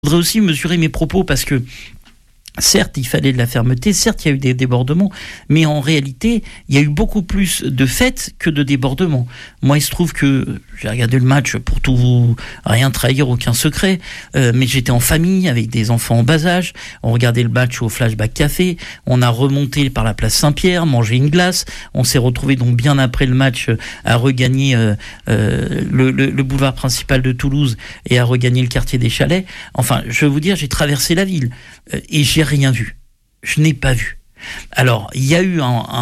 Je voudrais aussi mesurer mes propos parce que certes, il fallait de la fermeté, certes, il y a eu des débordements, mais en réalité, il y a eu beaucoup plus de faits que de débordements. Moi, il se trouve que j'ai regardé le match pour tout rien trahir, aucun secret, mais j'étais en famille avec des enfants en bas âge. On regardait le match au Flashback Café, on a remonté par la place Saint-Pierre, mangé une glace, on s'est retrouvé donc bien après le match à regagner le boulevard principal de Toulouse et à regagner le quartier des Chalets. Enfin, je veux vous dire, j'ai traversé la ville et j'ai rien vu. Je n'ai pas vu. Alors, il y a eu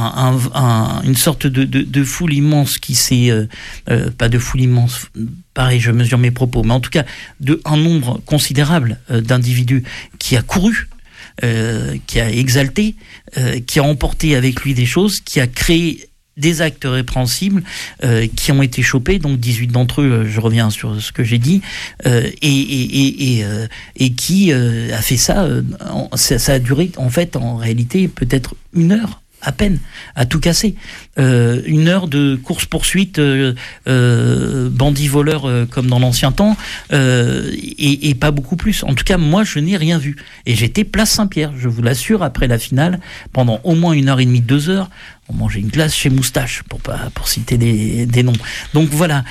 une sorte de foule immense qui s'est... pas de foule immense, pareil, je mesure mes propos, mais en tout cas, un nombre considérable d'individus qui a couru, qui a exalté, qui a emporté avec lui des choses, qui a créé des actes répréhensibles qui ont été chopés, donc 18 d'entre eux, je reviens sur ce que j'ai dit, et qui a fait ça, ça a duré en fait en réalité peut-être 1 heure à peine, à tout casser. 1 heure de course-poursuite bandits-voleurs comme dans l'ancien temps, et pas beaucoup plus. En tout cas, moi, je n'ai rien vu. Et j'étais place Saint-Pierre, je vous l'assure, après la finale, pendant au moins 1h30, 2 heures, on mangeait une glace chez Moustache, pour citer des noms. Donc voilà.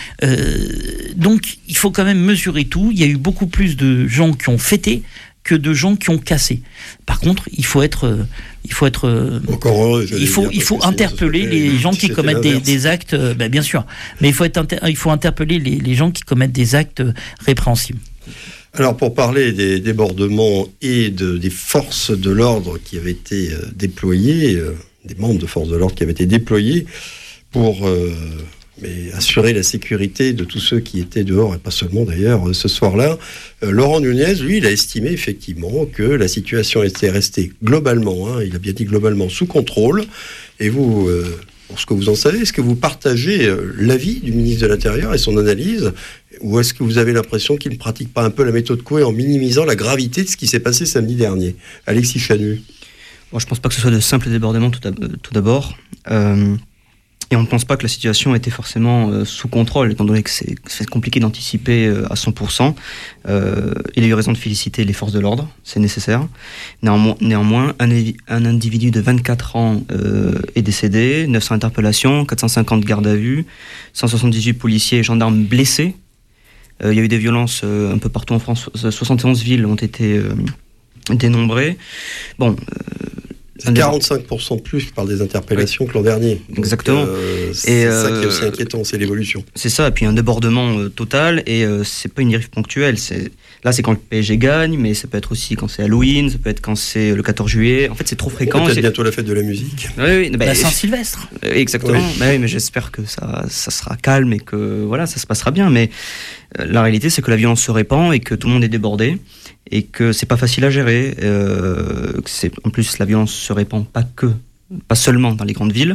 Donc, il faut quand même mesurer tout. Il y a eu beaucoup plus de gens qui ont fêté que de gens qui ont cassé. Par contre, il faut être encore heureux, il faut interpeller les gens qui commettent des actes, bien sûr, mais il faut interpeller les gens qui commettent des actes répréhensibles. Alors, pour parler des débordements et des forces de l'ordre qui avaient été déployées, des membres de forces de l'ordre qui avaient été déployés pour assurer la sécurité de tous ceux qui étaient dehors, et pas seulement d'ailleurs ce soir-là, Laurent Nunez, lui, il a estimé effectivement que la situation était restée globalement, il a bien dit globalement, sous contrôle. Et vous, pour ce que vous en savez, est-ce que vous partagez l'avis du ministre de l'Intérieur et son analyse, ou est-ce que vous avez l'impression qu'il ne pratique pas un peu la méthode Coué en minimisant la gravité de ce qui s'est passé samedi dernier? Alexis Chanu. Bon, je ne pense pas que ce soit de simples débordements tout d'abord. Et on ne pense pas que la situation était forcément sous contrôle, étant donné que c'est compliqué d'anticiper à 100%. Il a eu raison de féliciter les forces de l'ordre, c'est nécessaire. Néanmoins, un individu de 24 ans est décédé, 900 interpellations, 450 gardes à vue, 178 policiers et gendarmes blessés. Il y a eu des violences un peu partout en France, 71 villes ont été dénombrées. Bon... C'est 45% plus, je parle des interpellations, que l'an dernier. Donc, exactement. C'est ça qui est aussi inquiétant, c'est l'évolution. C'est ça, et puis un débordement total, et c'est pas une dérive ponctuelle. Là, c'est quand le PSG gagne, mais ça peut être aussi quand c'est Halloween, ça peut être quand c'est le 14 juillet. En fait, c'est trop fréquent. Peut-être bientôt la fête de la musique. Oui, la Saint-Sylvestre. Exactement. Oui. Oui, mais j'espère que ça sera calme et que voilà, ça se passera bien. Mais la réalité, c'est que la violence se répand et que tout le monde est débordé. Et que c'est pas facile à gérer. En plus, la violence se répand pas seulement dans les grandes villes.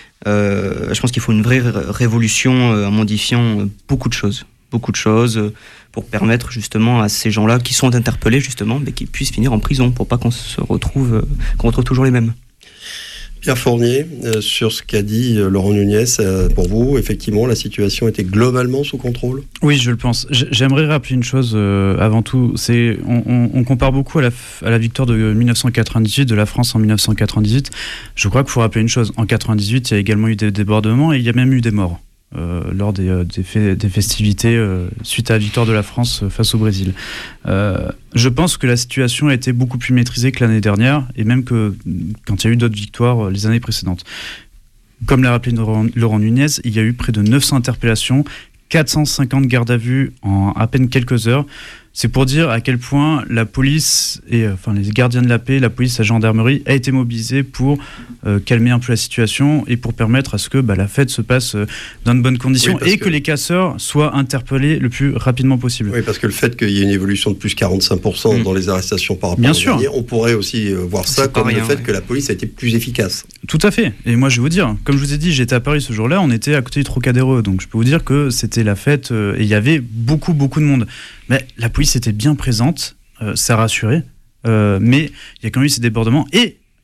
Je pense qu'il faut une vraie révolution en modifiant beaucoup de choses pour permettre justement à ces gens-là qui sont interpellés justement, mais qu'ils puissent finir en prison pour pas qu'on retrouve toujours les mêmes. Pierre Fournier, sur ce qu'a dit Laurent Nunez, pour vous, effectivement, la situation était globalement sous contrôle ? Oui, je le pense. J'aimerais rappeler une chose avant tout. On compare beaucoup à la victoire de 1998, de la France en 1998. Je crois qu'il faut rappeler une chose. En 1998, il y a également eu des débordements et il y a même eu des morts lors des festivités suite à la victoire de la France face au Brésil. Je pense que la situation a été beaucoup plus maîtrisée que l'année dernière, et même que quand il y a eu d'autres victoires les années précédentes. Comme l'a rappelé Laurent Nunez, il y a eu près de 900 interpellations, 450 gardes à vue en à peine quelques heures. C'est pour dire à quel point la police et les gardiens de la paix, la police, la gendarmerie a été mobilisée pour calmer un peu la situation et pour permettre à ce que la fête se passe dans de bonnes conditions, et que les casseurs soient interpellés le plus rapidement possible. Oui, parce que le fait qu'il y ait une évolution de plus 45% dans les arrestations par rapport à l'année, on pourrait aussi voir ça comme le fait que la police a été plus efficace. Tout à fait. Et moi, je vais vous dire, comme je vous ai dit, j'étais à Paris ce jour-là, on était à côté du Trocadéro, donc je peux vous dire que c'était la fête et il y avait beaucoup de monde. Mais la police était bien présente, ça rassurait, mais il y a quand même eu ces débordements. Et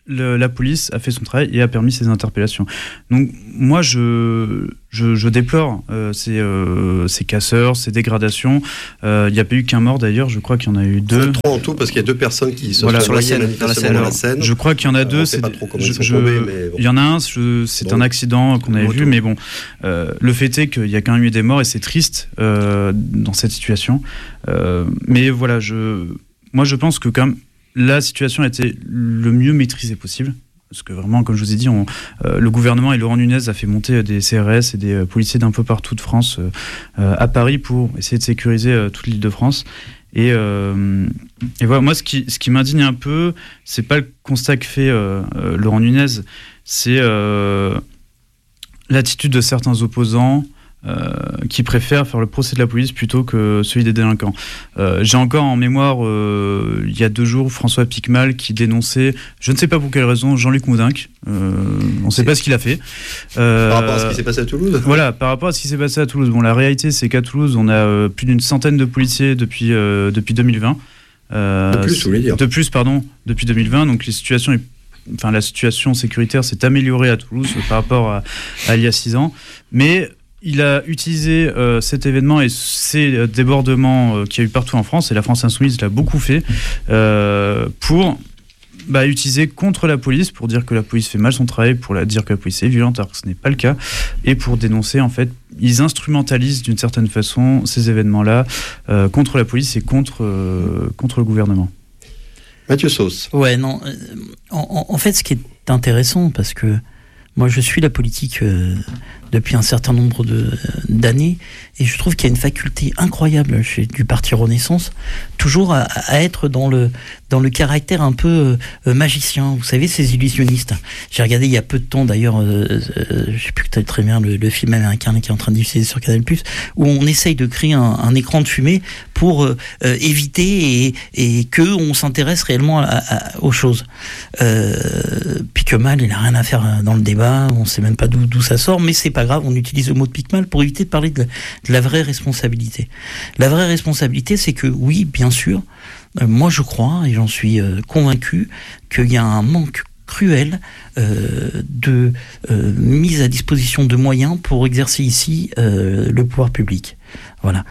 la police a fait son travail et a permis ces interpellations. Donc moi je déplore ces casseurs, ces dégradations. Il n'y a pas eu qu'un mort d'ailleurs, je crois qu'il y en a eu 2. 3 en tout parce qu'il y a 2 personnes qui se sont sur la noyées scène, dans la Seine. Je crois qu'il y en a 2. On sait pas trop comment ils sont tombés, mais bon. Il y en a un, c'est un accident qu'on avait vu, mais bon, le fait est qu'il y a quand même eu des morts et c'est triste dans cette situation. Mais voilà, moi je pense que quand même la situation a été le mieux maîtrisée possible. Parce que vraiment, comme je vous ai dit, le gouvernement et Laurent Nunez a fait monter des CRS et des policiers d'un peu partout de France à Paris pour essayer de sécuriser toute l'île de France. Et voilà, moi, ce qui m'indigne un peu, c'est pas le constat que fait Laurent Nunez, c'est l'attitude de certains opposants qui préfèrent faire le procès de la police plutôt que celui des délinquants. J'ai encore en mémoire, il y a 2 jours, François Piquemal qui dénonçait, je ne sais pas pour quelle raison, Jean-Luc Moudenc. On ne sait pas ce qu'il a fait. Par rapport à ce qui s'est passé à Toulouse. Voilà, par rapport à ce qui s'est passé à Toulouse. Bon, la réalité, c'est qu'à Toulouse, on a plus d'une centaine de policiers depuis 2020. De plus, depuis 2020. Donc la situation sécuritaire s'est améliorée à Toulouse par rapport à il y a 6 ans. Mais il a utilisé cet événement et ces débordements qu'il y a eu partout en France, et la France Insoumise l'a beaucoup fait, pour utiliser contre la police, pour dire que la police fait mal son travail, pour dire que la police est violente, alors que ce n'est pas le cas, et pour dénoncer, en fait, ils instrumentalisent d'une certaine façon ces événements-là contre la police et contre le gouvernement. Mathieu Sauce. Ouais, non. En fait, ce qui est intéressant, parce que moi, je suis la politique depuis un certain nombre d'années, et je trouve qu'il y a une faculté incroyable du Parti Renaissance, toujours à être dans le caractère un peu magicien. Vous savez, ces illusionnistes. J'ai regardé il y a peu de temps, d'ailleurs, je sais plus très bien, le film américain qui est en train de diffuser sur Canal+, où on essaye de créer un écran de fumée pour éviter et que on s'intéresse réellement aux choses. Piquemal, il n'a rien à faire dans le débat, on ne sait même pas d'où ça sort, mais c'est pas grave, on utilise le mot de Piquemal pour éviter de parler de la vraie responsabilité. La vraie responsabilité, c'est que oui, bien sûr, moi je crois, et j'en suis convaincu, qu'il y a un manque cruel de mise à disposition de moyens pour exercer ici le pouvoir public. Voilà.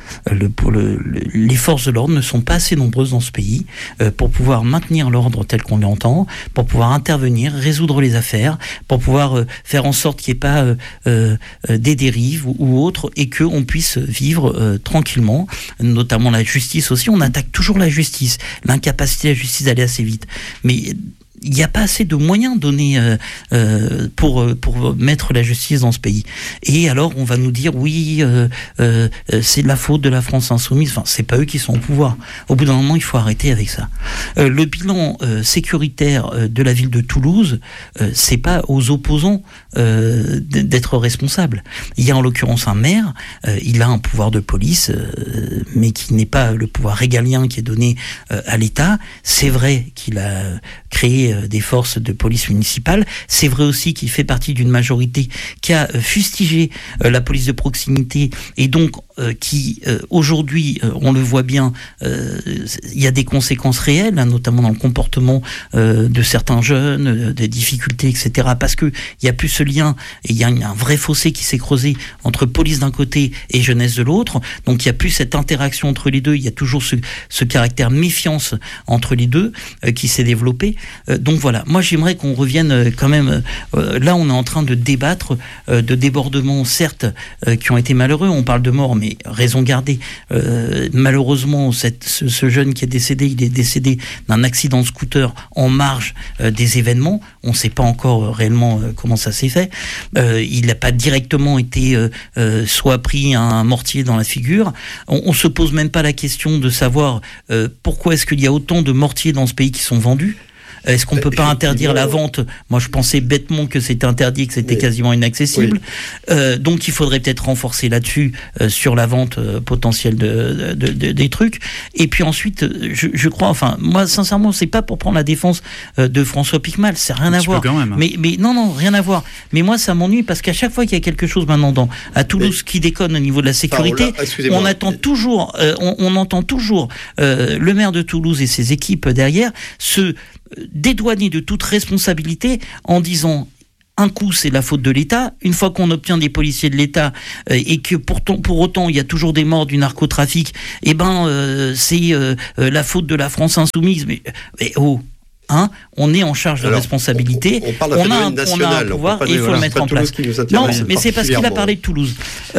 Les forces de l'ordre ne sont pas assez nombreuses dans ce pays pour pouvoir maintenir l'ordre tel qu'on l'entend, pour pouvoir intervenir, résoudre les affaires, pour pouvoir faire en sorte qu'il n'y ait pas des dérives ou autres, et qu'on puisse vivre tranquillement, notamment la justice aussi. On attaque toujours la justice, l'incapacité de la justice d'aller assez vite. Mais il n'y a pas assez de moyens donnés pour mettre la justice dans ce pays. Et alors, on va nous dire, oui, c'est de la faute de la France Insoumise. Enfin, c'est pas eux qui sont au pouvoir. Au bout d'un moment, il faut arrêter avec ça. Le bilan sécuritaire de la ville de Toulouse, c'est pas aux opposants d'être responsables. Il y a en l'occurrence un maire, il a un pouvoir de police, mais qui n'est pas le pouvoir régalien qui est donné à l'État. C'est vrai qu'il a créé des forces de police municipale. C'est vrai aussi qu'il fait partie d'une majorité qui a fustigé la police de proximité, et donc qui aujourd'hui, on le voit bien, il y a des conséquences réelles, hein, notamment dans le comportement de certains jeunes, des difficultés, etc. Parce que il y a plus ce lien, et il y a un vrai fossé qui s'est creusé entre police d'un côté et jeunesse de l'autre. Donc il y a plus cette interaction entre les deux. Il y a toujours ce caractère méfiance entre les deux qui s'est développé. Donc voilà, moi j'aimerais qu'on revienne quand même. Là, on est en train de débattre de débordements, certes, qui ont été malheureux. On parle de mort, mais raison gardée. Malheureusement, ce jeune qui est décédé, il est décédé d'un accident de scooter en marge des événements. On ne sait pas encore réellement comment ça s'est fait. Il n'a pas directement été soit pris un mortier dans la figure. On se pose même pas la question de savoir pourquoi est-ce qu'il y a autant de mortiers dans ce pays qui sont vendus. Est-ce qu'on peut pas interdire la vente ? Moi, je pensais bêtement que c'était interdit, que c'était quasiment inaccessible. Oui. Donc, il faudrait peut-être renforcer là-dessus sur la vente potentielle des trucs. Et puis ensuite, je crois, enfin, moi, sincèrement, c'est pas pour prendre la défense de François Piquemal, c'est rien à voir. Quand même, hein. Mais non, rien à voir. Mais moi, ça m'ennuie parce qu'à chaque fois qu'il y a quelque chose maintenant à Toulouse qui déconne au niveau de la sécurité, on attend toujours, on entend toujours le maire de Toulouse et ses équipes derrière dédouaner de toute responsabilité en disant un coup c'est la faute de l'État, une fois qu'on obtient des policiers de l'État et que pour autant il y a toujours des morts du narcotrafic, c'est la faute de la France insoumise. Mais on est en charge de responsabilité. On a un pouvoir et il faut le mettre en place. Non, mais c'est parce qu'il a parlé de Toulouse.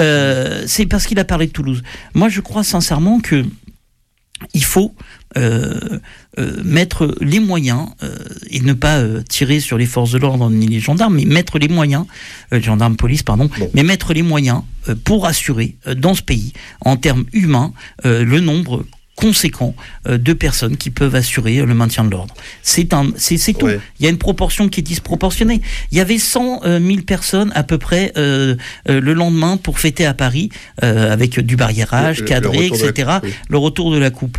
Moi, je crois sincèrement que il faut mettre les moyens et ne pas tirer sur les forces de l'ordre ni les gendarmes, mais mettre les moyens, gendarmes, police, pardon, mais mettre les moyens pour assurer dans ce pays, en termes humains, le nombre conséquent de personnes qui peuvent assurer le maintien de l'ordre. C'est tout. Ouais. Il y a une proportion qui est disproportionnée. Il y avait 100 000 personnes à peu près le lendemain pour fêter à Paris avec du barriérage, cadré, etc. Le retour de la coupe.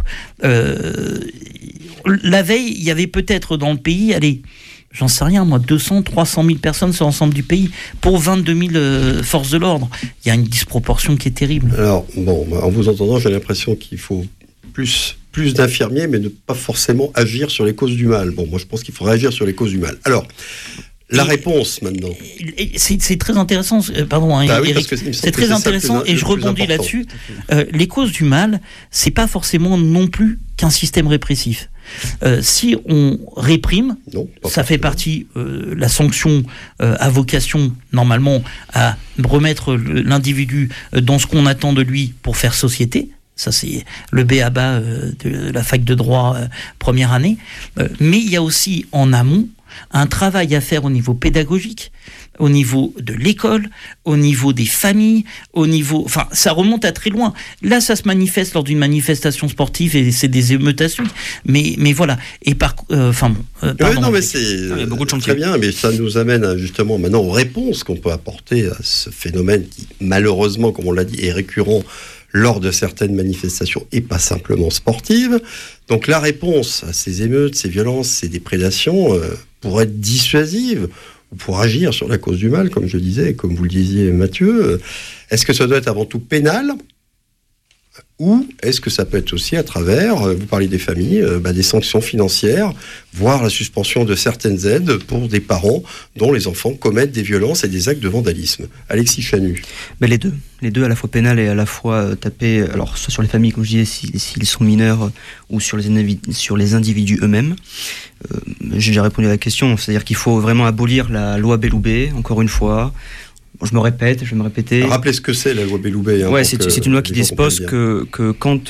La veille, il y avait peut-être dans le pays, j'en sais rien, moi, 200, 300 000 personnes sur l'ensemble du pays pour 22 000 forces de l'ordre. Il y a une disproportion qui est terrible. Alors, en vous entendant, j'ai l'impression qu'il faut plus d'infirmiers, mais ne pas forcément agir sur les causes du mal. Moi, je pense qu'il faudrait agir sur les causes du mal. Alors, réponse, maintenant. C'est très intéressant, pardon, Eric, c'est très intéressant, et je rebondis là-dessus. Les causes du mal, c'est pas forcément non plus qu'un système répressif. Si on réprime, ça fait partie, la sanction a vocation normalement à remettre l'individu dans ce qu'on attend de lui pour faire société. Ça, c'est le b.a.-ba de la fac de droit première année. Mais il y a aussi en amont un travail à faire au niveau pédagogique, au niveau de l'école, au niveau des familles, enfin, ça remonte à très loin. Là, ça se manifeste lors d'une manifestation sportive et c'est des émeutations. Mais voilà. Et non, mais il y a beaucoup de chantiers. Très bien, mais ça nous amène justement maintenant aux réponses qu'on peut apporter à ce phénomène qui, malheureusement, comme on l'a dit, est récurrent lors de certaines manifestations et pas simplement sportives. Donc la réponse à ces émeutes, ces violences, ces déprédations pour être dissuasive ou pour agir sur la cause du mal, comme je disais, comme vous le disiez Mathieu, est-ce que ça doit être avant tout pénal ou est-ce que ça peut être aussi à travers, vous parlez des familles, des sanctions financières, voire la suspension de certaines aides pour des parents dont les enfants commettent des violences et des actes de vandalisme. Alexis Chanu. Les deux, à la fois pénal et à la fois taper, alors soit sur les familles, comme je disais, s'ils sont mineurs, ou sur les individus eux-mêmes. J'ai déjà répondu à la question, c'est-à-dire qu'il faut vraiment abolir la loi Belloubet, encore une fois. Je vais me répéter. Rappelez ce que c'est la loi Belloubet. C'est une loi qui dispose que quand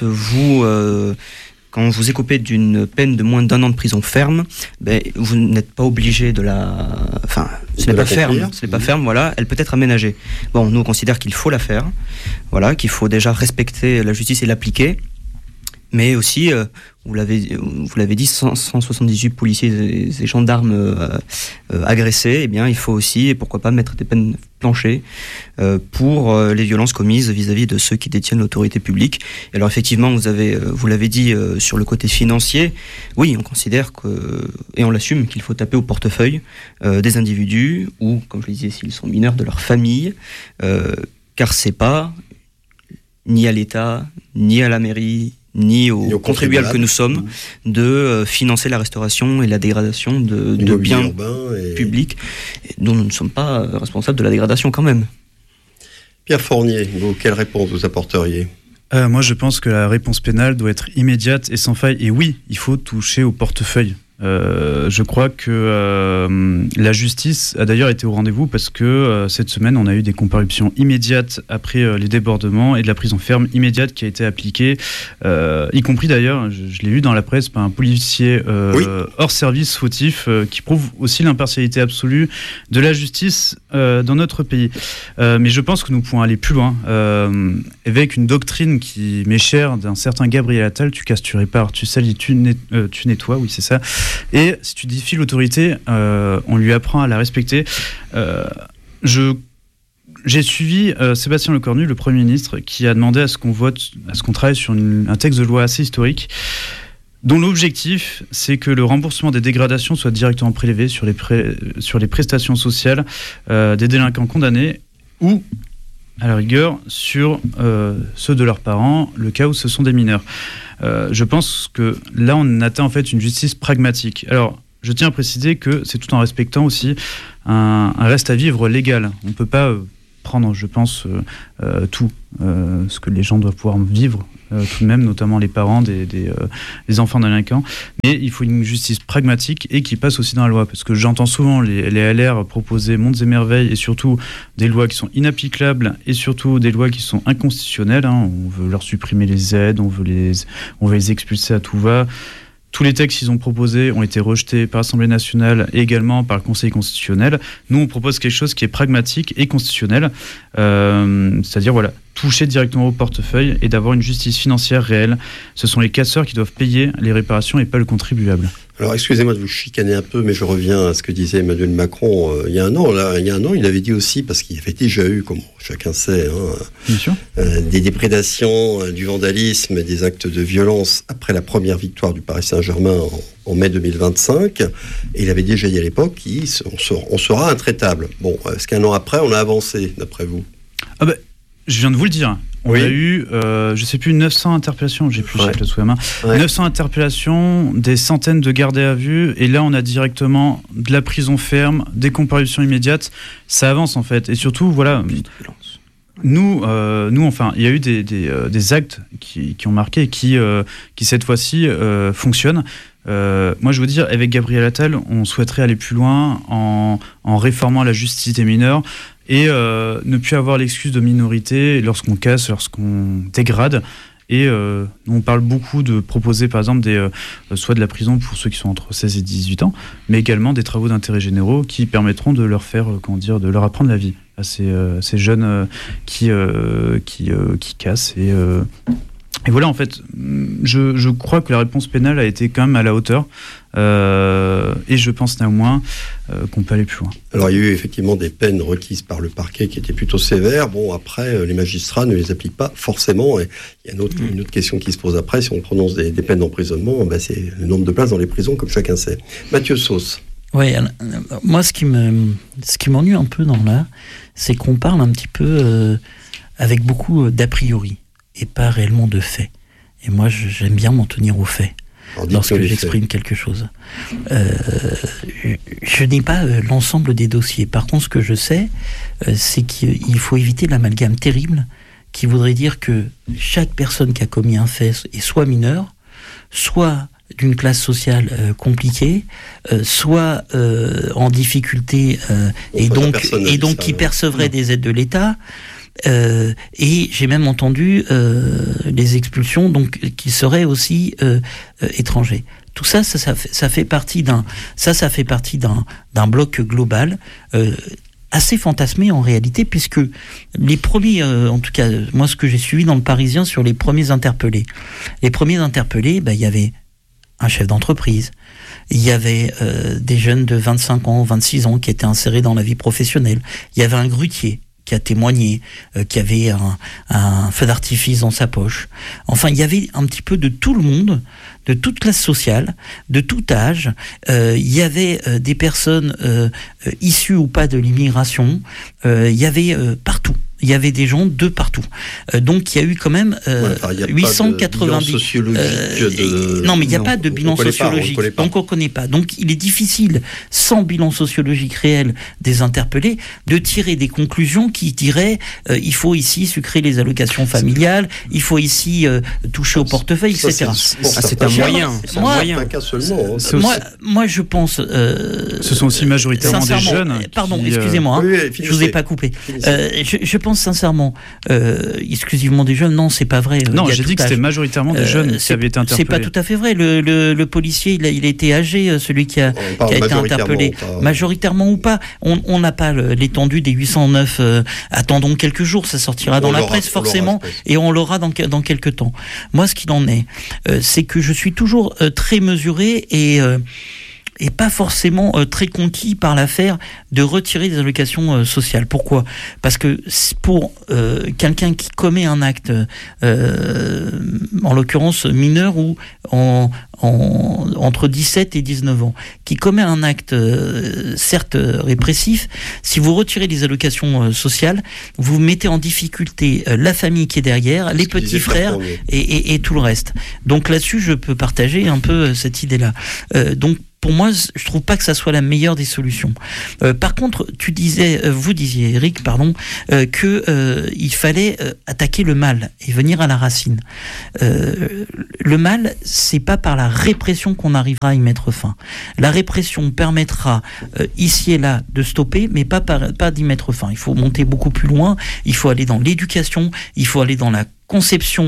vous écopez d'une peine de moins d'1 an de prison ferme, vous n'êtes pas obligé de la... Enfin, ce n'est pas ferme, voilà, elle peut être aménagée. Nous, on considère qu'il faut la faire, voilà, qu'il faut déjà respecter la justice et l'appliquer, mais aussi... Vous l'avez dit, 178 policiers et gendarmes agressés, eh bien, il faut aussi, et pourquoi pas, mettre des peines planchées pour les violences commises vis-à-vis de ceux qui détiennent l'autorité publique. Et alors, effectivement, vous l'avez dit sur le côté financier, oui, on considère et on l'assume, qu'il faut taper au portefeuille des individus, ou, comme je le disais, s'ils sont mineurs, de leur famille, car c'est pas ni à l'État, ni à la mairie, ni aux contribuables que nous sommes, de financer la restauration et la dégradation de biens publics dont nous ne sommes pas responsables de la dégradation quand même. Pierre Fournier, quelle réponse vous apporteriez ? Moi, je pense que la réponse pénale doit être immédiate et sans faille. Et oui, il faut toucher au portefeuille. Je crois que la justice a d'ailleurs été au rendez-vous parce que cette semaine on a eu des comparutions immédiates après les débordements et de la prison ferme immédiate qui a été appliquée, y compris d'ailleurs, je l'ai vu dans la presse, par un policier hors service fautif qui prouve aussi l'impartialité absolue de la justice dans notre pays. Mais je pense que nous pouvons aller plus loin avec une doctrine qui m'est chère d'un certain Gabriel Attal: tu casses, tu répares, tu salis, tu nettoies, oui c'est ça. Et si tu défies l'autorité, on lui apprend à la respecter. J'ai suivi Sébastien Lecornu, le Premier ministre, qui a demandé à ce qu'on travaille sur un texte de loi assez historique, dont l'objectif, c'est que le remboursement des dégradations soit directement prélevé sur les prestations sociales des délinquants condamnés, ou, à la rigueur, sur ceux de leurs parents, le cas où ce sont des mineurs. Je pense que là, on atteint en fait une justice pragmatique. Alors, je tiens à préciser que c'est tout en respectant aussi un reste à vivre légal. On ne peut pas prendre, je pense, tout ce que les gens doivent pouvoir vivre, tout de même, notamment les parents des enfants délinquants. Mais il faut une justice pragmatique et qui passe aussi dans la loi. Parce que j'entends souvent les LR proposer mondes et merveilles et surtout des lois qui sont inapplicables et surtout des lois qui sont inconstitutionnelles. On veut leur supprimer les aides, on veut les expulser à tout va. Tous les textes qu'ils ont proposés ont été rejetés par l'Assemblée nationale et également par le Conseil constitutionnel. Nous, on propose quelque chose qui est pragmatique et constitutionnel, c'est-à-dire toucher directement au portefeuille et d'avoir une justice financière réelle. Ce sont les casseurs qui doivent payer les réparations et pas le contribuable. Alors, excusez-moi de vous chicaner un peu, mais je reviens à ce que disait Emmanuel Macron il y a un an. Il avait dit aussi, parce qu'il y avait déjà eu, comme chacun sait, Bien sûr. Des déprédations, du vandalisme et des actes de violence après la première victoire du Paris Saint-Germain en mai 2025. Et il avait déjà dit à l'époque on sera intraitable. Bon, est-ce qu'un an après, on a avancé, d'après vous ? Je viens de vous le dire. On a eu, je ne sais plus, 900 interpellations, j'ai plus le chiffre sous la main. 900 interpellations, des centaines de gardés à vue, et là on a directement de la prison ferme, des comparutions immédiates. Ça avance en fait, et surtout, nous, enfin, il y a eu des actes qui ont marqué et qui cette fois-ci fonctionnent. Moi, je veux dire, avec Gabriel Attal, on souhaiterait aller plus loin en réformant la justice des mineurs et ne plus avoir l'excuse de minorité lorsqu'on casse, lorsqu'on dégrade. Et on parle beaucoup de proposer, par exemple, soit de la prison pour ceux qui sont entre 16 et 18 ans, mais également des travaux d'intérêt généraux qui permettront de leur faire, de leur apprendre la vie à ces jeunes qui cassent. Et voilà, en fait, je crois que la réponse pénale a été quand même à la hauteur. Et je pense néanmoins qu'on peut aller plus loin. Alors, il y a eu effectivement des peines requises par le parquet qui étaient plutôt sévères. Bon, après, les magistrats ne les appliquent pas forcément. Et il y a une autre question qui se pose après. Si on prononce des peines d'emprisonnement, c'est le nombre de places dans les prisons, comme chacun sait. Mathieu Sauce. Oui, moi, ce qui m'ennuie un peu dans là, c'est qu'on parle un petit peu avec beaucoup d'a priori et pas réellement de faits. Et moi, j'aime bien m'en tenir aux faits lorsque j'exprime quelque chose. Je n'ai pas l'ensemble des dossiers. Par contre, ce que je sais, c'est qu'il faut éviter l'amalgame terrible qui voudrait dire que chaque personne qui a commis un fait est soit mineure, soit d'une classe sociale compliquée, soit en difficulté et donc qui percevrait des aides de l'État. Et j'ai même entendu les expulsions donc qui seraient aussi étrangers. Tout ça fait partie d'un bloc global assez fantasmé en réalité, puisque les premiers, en tout cas moi ce que j'ai suivi dans le Parisien sur les premiers interpellés, il y avait un chef d'entreprise, il y avait des jeunes de 25 ans, 26 ans qui étaient insérés dans la vie professionnelle, il y avait un grutier qui a témoigné, qui avait un feu d'artifice dans sa poche. Enfin, il y avait un petit peu de tout le monde, de toute classe sociale, de tout âge. Il y avait des personnes issues ou pas de l'immigration. Il y avait partout. Il y avait des gens de partout. Donc il y a eu quand même 890. Non, mais il n'y a pas de bilan sociologique. Donc on ne connaît pas. Donc il est difficile, sans bilan sociologique réel des interpellés, de tirer des conclusions qui diraient il faut ici sucrer les allocations familiales, il faut ici toucher au portefeuille, etc. C'est un moyen. Moi, je pense. Ce sont aussi majoritairement des jeunes. Pardon, excusez-moi, je vous ai pas coupé. Je pense sincèrement, exclusivement des jeunes, non, c'est pas vrai. Non, j'ai dit que c'était majoritairement des jeunes qui avaient été interpellés. C'est pas tout à fait vrai. Le policier, il a été âgé, celui qui a été interpellé. Majoritairement ou pas. On n'a pas l'étendue des 809. Attendons quelques jours, ça sortira dans la presse forcément, et on l'aura dans quelques temps. Moi, ce qu'il en est, c'est que je suis toujours très mesuré et pas forcément très conquis par l'affaire de retirer des allocations sociales. Pourquoi ? Parce que pour quelqu'un qui commet un acte, en l'occurrence mineur ou entre 17 et 19 ans, qui commet un acte certes répressif, si vous retirez les allocations sociales, vous mettez en difficulté la famille qui est derrière, les petits frères et tout le reste. Donc là-dessus, je peux partager un peu cette idée-là. Donc pour moi, je trouve pas que ça soit la meilleure des solutions. Par contre, vous disiez, Eric, que il fallait attaquer le mal et venir à la racine. Le mal, c'est pas par la répression qu'on arrivera à y mettre fin. La répression permettra ici et là de stopper, mais pas d'y mettre fin. Il faut monter beaucoup plus loin. Il faut aller dans l'éducation. Il faut aller dans la conception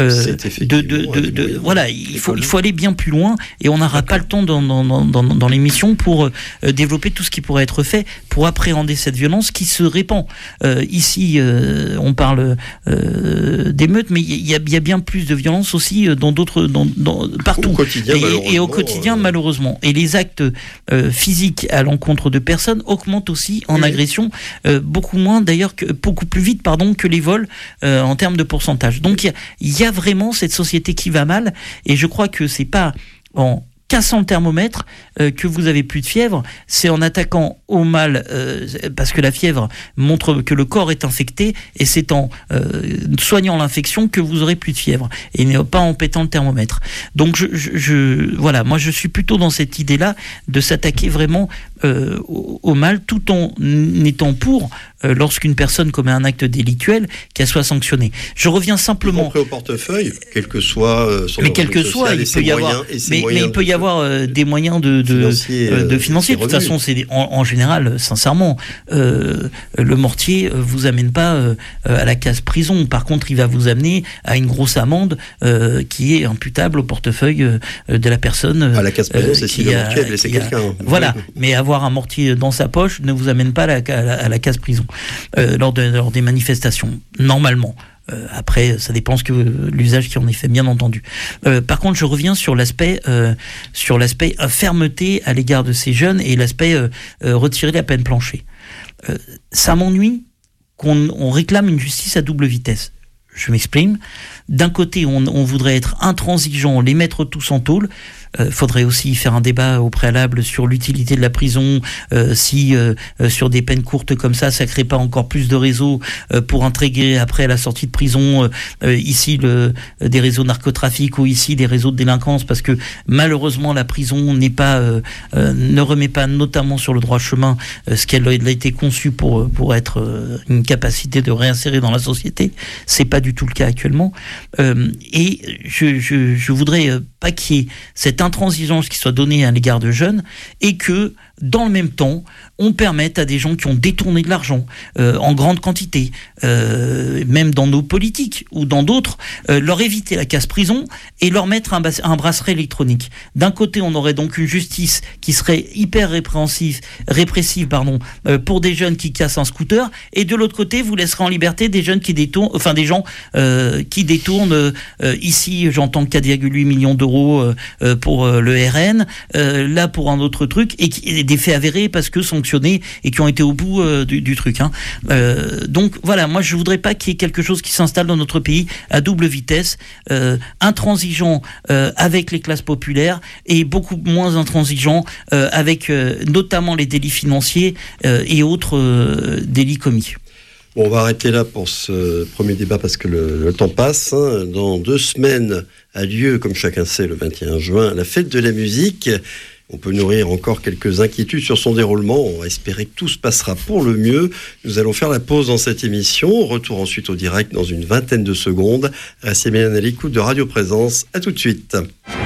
voilà, il faut aller bien plus loin, et on n'aura pas le temps dans l'émission pour développer tout ce qui pourrait être fait pour appréhender cette violence qui se répand. Ici, on parle d'émeutes, mais il y a bien plus de violence aussi partout. Au quotidien, et au quotidien, malheureusement. Et les actes physiques à l'encontre de personnes augmentent aussi en agression, beaucoup plus vite que les vols en termes de pourcentage. Donc il y a vraiment cette société qui va mal, et je crois que c'est pas en cassant le thermomètre que vous avez plus de fièvre, c'est en attaquant au mal, parce que la fièvre montre que le corps est infecté, et c'est en soignant l'infection que vous aurez plus de fièvre, et pas en pétant le thermomètre. Donc voilà, moi je suis plutôt dans cette idée-là de s'attaquer vraiment au mal, tout en étant pour lorsqu'une personne commet un acte délictuel, qu'elle soit sanctionnée. Je reviens simplement... Y compris au portefeuille, quel que soit son mais quel que soit, il peut y avoir... Mais il peut y avoir des moyens de financiers. De toute façon, c'est en général, sincèrement, le mortier vous amène pas à la case prison. Par contre, il va vous amener à une grosse amende qui est imputable au portefeuille de la personne. À la case prison, c'est si le mortier a blessé quelqu'un. Voilà, mais avoir un mortier dans sa poche ne vous amène pas à la case prison. Lors des manifestations, normalement. Après, ça dépend que l'usage qui en est fait, bien entendu. Par contre, je reviens sur l'aspect fermeté à l'égard de ces jeunes, et l'aspect retirer la peine plancher. Ça m'ennuie qu'on réclame une justice à double vitesse. Je m'exprime. D'un côté, on voudrait être intransigeant, les mettre tous en tôle. Faudrait aussi faire un débat au préalable sur l'utilité de la prison, si sur des peines courtes comme ça crée pas encore plus de réseaux pour intégrer après à la sortie de prison ici des réseaux narcotrafiques, ou ici des réseaux de délinquance, parce que malheureusement la prison ne remet pas notamment sur le droit chemin ce qu'elle a été conçue pour être une capacité de réinsérer dans la société. C'est pas du tout le cas actuellement, et je voudrais pas qu'il y ait cette intransigeance qui soit donnée à l'égard de jeunes, et que dans le même temps on permette à des gens qui ont détourné de l'argent en grande quantité, même dans nos politiques ou dans d'autres, leur éviter la case prison et leur mettre un bracelet électronique. D'un côté, on aurait donc une justice qui serait hyper répressive pour des jeunes qui cassent un scooter, et de l'autre côté, vous laisserez en liberté des jeunes qui détournent, des gens qui détournent. Ici, j'entends 4,8 millions d'euros pour le RN, là pour un autre truc, et des faits avérés parce que sanctionnés, et qui ont été au bout du truc. Donc voilà, moi je voudrais pas qu'il y ait quelque chose qui s'installe dans notre pays à double vitesse, intransigeant avec les classes populaires, et beaucoup moins intransigeant avec notamment les délits financiers et autres délits commis. Bon, on va arrêter là pour ce premier débat parce que le temps passe. Dans 2 semaines a lieu, comme chacun sait, le 21 juin, la fête de la musique. On peut nourrir encore quelques inquiétudes sur son déroulement. On va espérer que tout se passera pour le mieux. Nous allons faire la pause dans cette émission. Retour ensuite au direct dans une vingtaine de secondes. Restez bien à l'écoute de Radio Présence. À tout de suite.